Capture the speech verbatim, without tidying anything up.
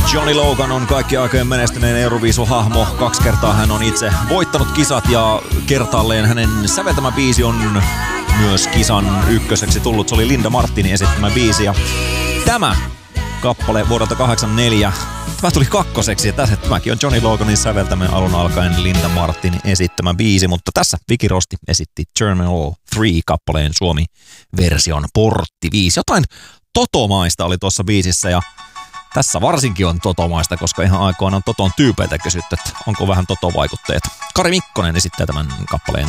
Johnny Logan on kaikki aikojen menestyneen Euroviisu-hahmo. Kaksi kertaa hän on itse voittanut kisat ja kertaalleen hänen säveltämä biisi on myös kisan ykköseksi tullut. Se oli Linda Martinin esittämä biisi ja tämä kappale vuodelta kahdeksankymmentäneljä. Tämä tuli kakkoseksi ja tässä tämäkin on Johnny Loganin säveltämä alun alkaen Linda Martinin esittämä biisi, mutta tässä Vicky Rosti esitti Terminal kolme kappaleen Suomi-version portti viisi. Jotain totomaista oli tuossa biisissä ja tässä varsinkin on totomaista, koska ihan aikoinaan Toton tyypeiltä kysytty, että onko vähän totovaikutteet. Kari Mikkonen esittää tämän kappaleen